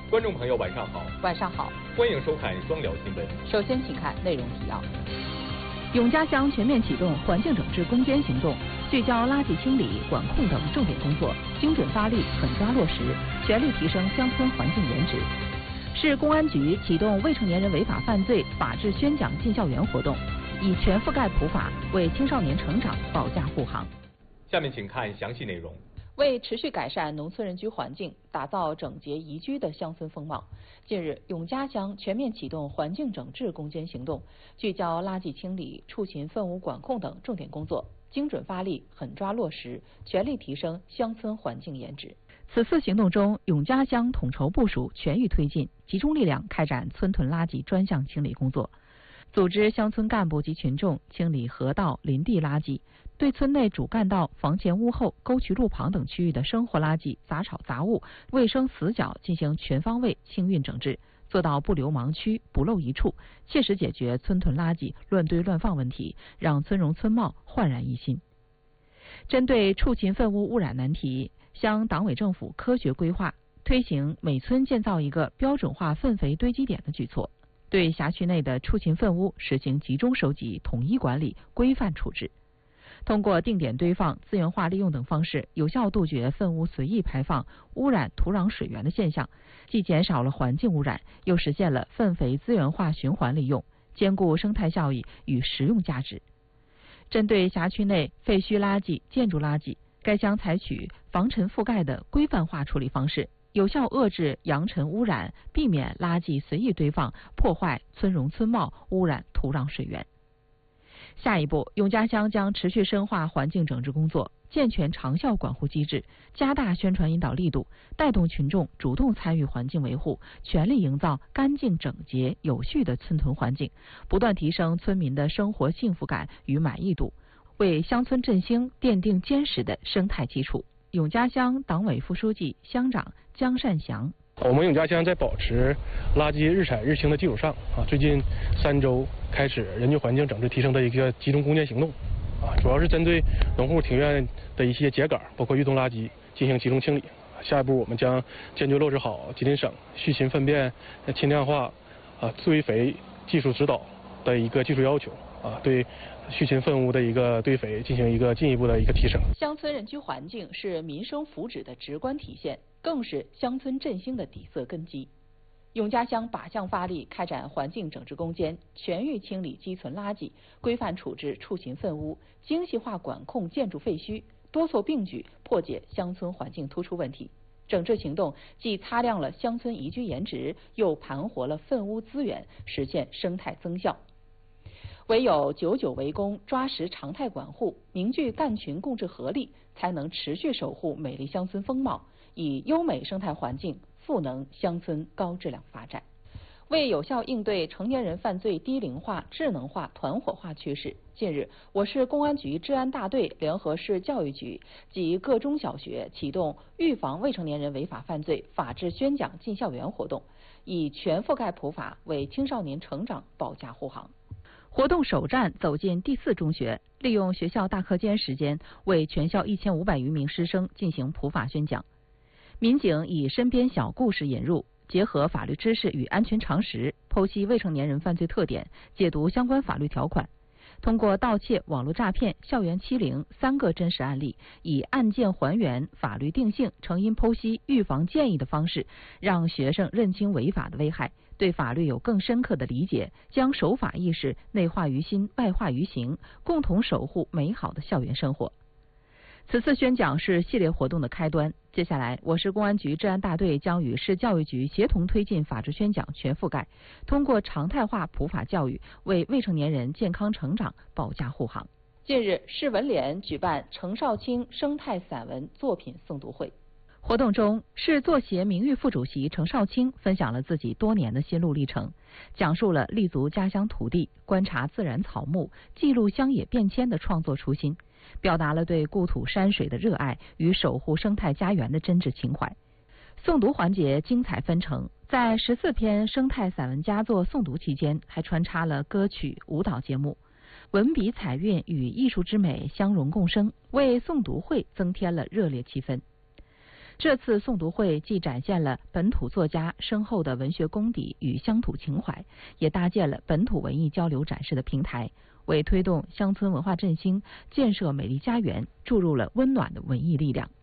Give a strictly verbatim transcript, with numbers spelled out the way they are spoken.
观众朋友，晚上好。 晚上好， 欢迎收看双聊新闻。 首先，请看内容提要。 永嘉乡全面启动环境整治攻坚行动，聚焦垃圾清理、管控等重点工作，精准发力，狠抓落实，全力提升乡村环境颜值。市公安局启动未成年人违法犯罪法治宣讲进校园活动，以全覆盖普法为青少年成长保驾护航。 下面请看详细内容。 为持续改善农村人居环境，打造整洁宜居的乡村风貌，近日，永嘉乡全面启动环境整治攻坚行动，聚焦垃圾清理、畜禽粪污管控等重点工作，精准发力，狠抓落实，全力提升乡村环境颜值。 此次行动中，永嘉乡统筹部署，全域推进，集中力量开展村屯垃圾专项清理工作，组织乡村干部及群众清理河道、林地垃圾，对村内主干道、房前屋后、沟渠路旁等区域的生活垃圾、杂草杂物、卫生死角进行全方位清运整治，做到不留盲区、不漏一处，切实解决村屯垃圾乱堆乱放问题，让村容村貌焕然一新。针对畜禽粪污污染难题，乡党委政府科学规划，推行每村建造一个标准化粪肥堆积点的举措，对辖区内的畜禽粪污实行集中收集、统一管理、规范处置。通过定点堆放、资源化利用等方式，有效杜绝粪污随意排放、污染土壤水源的现象，既减少了环境污染，又实现了粪肥资源化循环利用，兼顾生态效益与实用价值。针对辖区内废墟垃圾、建筑垃圾，该乡采取防尘覆盖的规范化处理方式，有效遏制扬尘污染，避免垃圾随意堆放，破坏村容村貌，污染土壤水源。下一步，永嘉乡将持续深化环境整治工作，健全长效管护机制，加大宣传引导力度，带动群众主动参与环境维护，全力营造干净整洁有序的村屯环境，不断提升村民的生活幸福感与满意度，为乡村振兴奠定坚实的生态基础。永嘉乡党委副书记、乡长姜善祥。 我们永嘉乡在保持垃圾日采日清的基础上啊，最近三周开始人居环境整治提升的一个集中攻坚行动啊，主要是针对农户庭院的一些秸秆，包括运动垃圾进行集中清理。下一步，我们将坚决落实好吉林省畜禽粪便轻量化啊堆肥技术指导的一个技术要求啊，对畜禽粪污的一个堆肥进行一个进一步的一个提升。 乡村人居环境是民生福祉的直观体现，更是乡村振兴的底色根基。永嘉乡靶向发力，开展环境整治攻坚，全域清理积存垃圾，规范处置畜禽粪污，精细化管控建筑废墟，多措并举破解乡村环境突出问题。整治行动既擦亮了乡村宜居颜值，又盘活了粪污资源，实现生态增效。唯有久久为功，抓实常态管护，凝聚干群共治合力，才能持续守护美丽乡村风貌，以优美生态环境赋能乡村高质量发展。为有效应对成年人犯罪低龄化、智能化、团伙化趋势，近日，我市公安局治安大队联合市教育局及各中小学启动预防未成年人违法犯罪法治宣讲进校园活动，以全覆盖普法为青少年成长保驾护航。 活动首站走进第四中学，利用学校大课间时间，为全校一千五百余名师生进行普法宣讲。民警以身边小故事引入，结合法律知识与安全常识，剖析未成年人犯罪特点，解读相关法律条款。通过盗窃、网络诈骗、校园欺凌三个真实案例，以案件还原、法律定性、成因剖析、预防建议的方式，让学生认清违法的危害，对法律有更深刻的理解，将守法意识内化于心、外化于行，共同守护美好的校园生活。此次宣讲是系列活动的开端，接下来我市公安局治安大队将与市教育局协同推进法治宣讲全覆盖，通过常态化普法教育，为未成年人健康成长保驾护航。 近日，市文联举办程少卿生态散文作品诵读会。 活动中，市作协名誉副主席程少卿分享了自己多年的心路历程，讲述了立足家乡土地、观察自然草木、记录乡野变迁的创作初心，表达了对故土山水的热爱与守护生态家园的真挚情怀。诵读环节精彩纷呈，在十四篇生态散文佳作诵读期间，还穿插了歌曲、舞蹈节目，文笔彩韵与艺术之美相融共生，为诵读会增添了热烈气氛。 这次诵读会既展现了本土作家深厚的文学功底与乡土情怀，也搭建了本土文艺交流展示的平台，为推动乡村文化振兴、建设美丽家园注入了温暖的文艺力量。